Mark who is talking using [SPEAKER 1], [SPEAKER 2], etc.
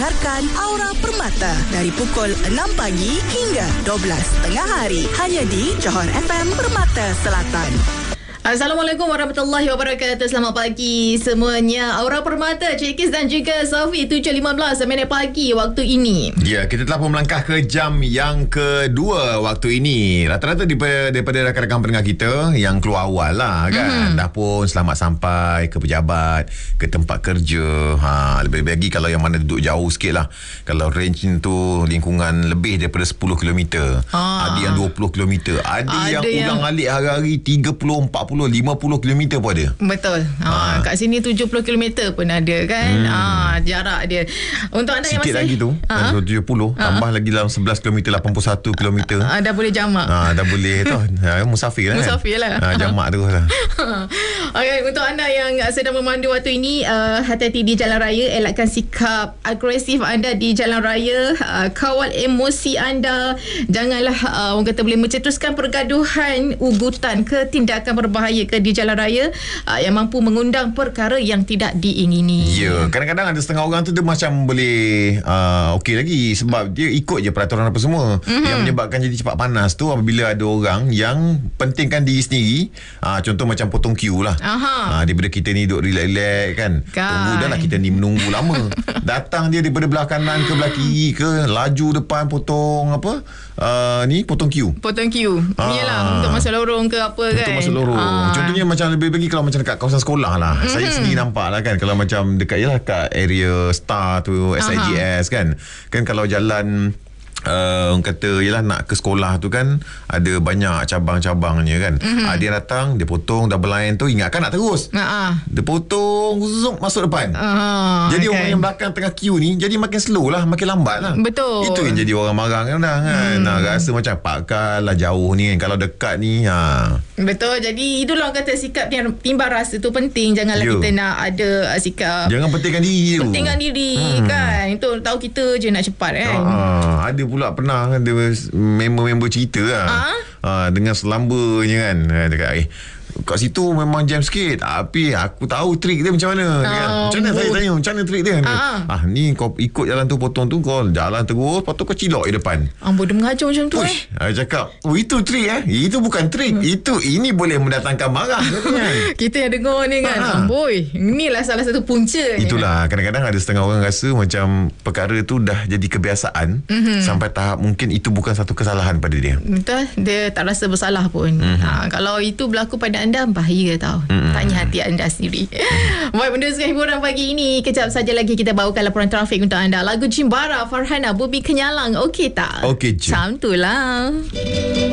[SPEAKER 1] dengarkan Aura Permata dari pukul 6 pagi hingga 12 tengah hari. Hanya di Johor FM Permata Selatan.
[SPEAKER 2] Assalamualaikum warahmatullahi wabarakatuh. Selamat pagi semuanya. Aura Permata, Cik Kis dan juga Safi, 7.15 minit pagi waktu ini.
[SPEAKER 3] Ya, kita telah pun melangkah ke jam yang kedua waktu ini. Rata-rata daripada rakan-rakan pendengar kita yang keluar awal lah kan. Dah pun selamat sampai ke pejabat, ke tempat kerja. Lebih-lebih lagi kalau yang mana duduk jauh sikit lah. Kalau range tu lingkungan lebih daripada 10 km. Ada yang 20 km. Ada yang ulang-alik hari-hari 30, 40, 50 km pun ada.
[SPEAKER 2] Betul. Kat sini 70 km pun ada kan. Jarak dia. Untuk anda
[SPEAKER 3] sikit
[SPEAKER 2] yang masih
[SPEAKER 3] lagi tu 70 tambah lagi dalam 11 km, 81 km.
[SPEAKER 2] Dah boleh jamak.
[SPEAKER 3] Dah boleh tu. Musafir lah.
[SPEAKER 2] Musafir lah.
[SPEAKER 3] Jamak terus lah.
[SPEAKER 2] Okay, untuk anda yang sedang memandu waktu ini, hati-hati di jalan raya. Elakkan sikap agresif anda di jalan raya. Kawal emosi anda. Janganlah orang kata boleh mencetuskan pergaduhan, ugutan ke tindakan berbahaya ke di jalan raya yang mampu mengundang perkara yang tidak diingini.
[SPEAKER 3] Ya, kadang-kadang ada setengah orang tu dia macam boleh okey lagi sebab dia ikut je peraturan apa semua. Yang menyebabkan jadi cepat panas tu apabila ada orang yang pentingkan diri sendiri. Contoh macam potong queue lah. Daripada kita ni duduk relax-relax kan. Tunggu dah lah, kita ni menunggu lama. Datang dia daripada belah kanan ke belah kiri ke, laju depan potong potong queue.
[SPEAKER 2] Potong queue. Iyalah untuk masuk lorong ke apa kan.
[SPEAKER 3] Untuk masuk lorong. Contohnya macam lebih bagi kalau macam dekat kawasan sekolah lah. Saya sendiri nampak lah kan. Kalau macam dekat kat area Star tu, SIGS kan. Kan kalau jalan orang kata yelah nak ke sekolah tu kan ada banyak cabang-cabangnya kan. Dia datang, dia potong double line tu, ingatkan nak terus. Dia potong zoom masuk depan. Jadi orang yang belakang tengah queue ni jadi makin slow lah, makin lambat lah.
[SPEAKER 2] Betul.
[SPEAKER 3] Itu yang jadi orang marah kan. Rasa macam pakar lah jauh ni kan. Kalau dekat ni
[SPEAKER 2] betul. Jadi itulah orang kata sikap yang timbang rasa tu penting. Janganlah kita nak ada sikap
[SPEAKER 3] jangan pentingkan diri tu.
[SPEAKER 2] Pentingkan diri kan. Itu tahu kita je nak cepat kan.
[SPEAKER 3] Ada pula pernah kan dia member-member cerita lah. Dengan selambanya kan. Dekat kat situ memang jam sikit, tapi aku tahu trik dia macam mana. Macam mana saya tanya, macam mana trik dia? Ni kau ikut jalan tu, potong tu, kau jalan terus, lepas tu kau cilok di depan.
[SPEAKER 2] Dia mengajar macam tu.
[SPEAKER 3] Saya cakap, itu trik Itu bukan trik. Ini boleh mendatangkan marah.
[SPEAKER 2] Kita yang dengar ni kan, inilah salah satu punca.
[SPEAKER 3] Itulah, kadang-kadang ada setengah orang rasa macam perkara tu dah jadi kebiasaan sampai tahap mungkin itu bukan satu kesalahan pada dia.
[SPEAKER 2] Betul, dia tak rasa bersalah pun. Kalau itu berlaku pada anda, bahaya tau. Tanya hati anda sendiri. Baik, meneruskan hiburan pagi ini. Kejap saja lagi kita bawakan laporan trafik untuk anda. Lagu Cimbara, Farhana, Bumi Kenyalang. Okey tak?
[SPEAKER 3] Okey je.
[SPEAKER 2] Macam tu lah.